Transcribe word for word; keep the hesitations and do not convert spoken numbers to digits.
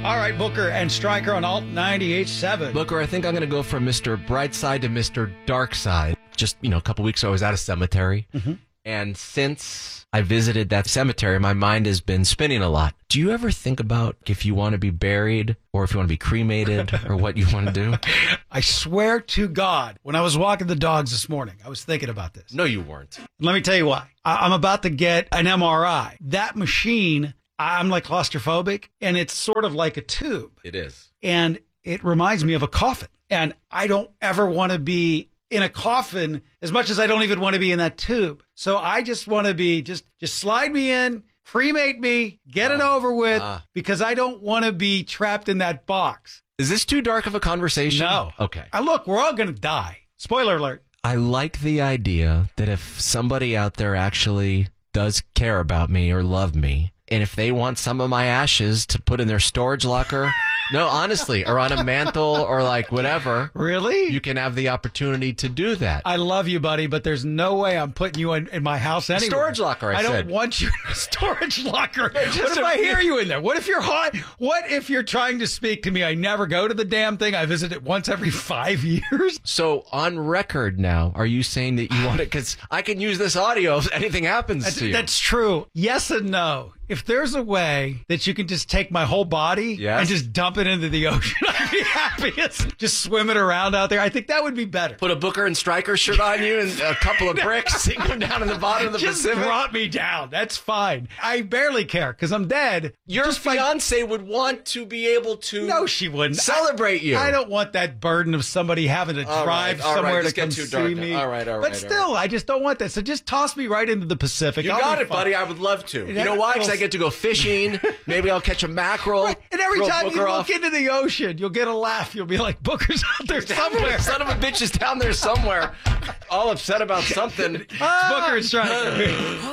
All right, Booker and Stryker on Alt ninety-eight point seven. Booker, I think I'm going to go from Mister Brightside to Mister Darkside. Just, you know, a couple weeks ago, I was at a cemetery. Mm-hmm. And since I visited that cemetery, my mind has been spinning a lot. Do you ever think about if you want to be buried or if you want to be cremated or what you want to do? I swear to God, when I was walking the dogs this morning, I was thinking about this. No, you weren't. Let me tell you why. I- I'm about to get an M R I. That machine, I'm like claustrophobic, and it's sort of like a tube. It is. And it reminds me of a coffin. And I don't ever want to be in a coffin as much as I don't even want to be in that tube. So I just want to be, just, just slide me in, cremate me, get uh, it over with, uh, because I don't want to be trapped in that box. Is this too dark of a conversation? No. Okay. Uh, look, we're all going to die. Spoiler alert. I like the idea that if somebody out there actually does care about me or love me, and if they want some of my ashes to put in their storage locker, no, honestly, or on a mantle or like whatever. Really? You can have the opportunity to do that. I love you, buddy, but there's no way I'm putting you in, in my house anyway. Storage locker, I, I said. don't want you in a storage locker. What if I hear you in there? What if you're hot? What if you're trying to speak to me? I never go to the damn thing. I visit it once every five years. So on record now, are you saying that you want it? Because I can use this audio if anything happens that's, to you. That's true. Yes and no. If there's a way that you can just take my whole body yes. and just dump it into the ocean, I'd be happiest. Just swimming around out there. I think that would be better. Put a Booker and Stryker shirt on you and a couple of bricks, sink them down in the bottom of the just Pacific. Drop me down. That's fine. I barely care because I'm dead. Your just fiance like, would want to be able to no, she wouldn't. celebrate you. I, I don't want that burden of somebody having to all drive right, somewhere right, to come too see dark me. Now. All right, all right. But all still, right. I just don't want that. So just toss me right into the Pacific. You I'll got be it, fine. buddy. I would love to. You know why? Because I get to go fishing. Maybe I'll catch a mackerel. Right. And every time Booker you off. look into the ocean, you'll get a laugh. You'll be like, Booker's out there somewhere. Son of a bitch is down there somewhere. All upset about something. Booker is trying to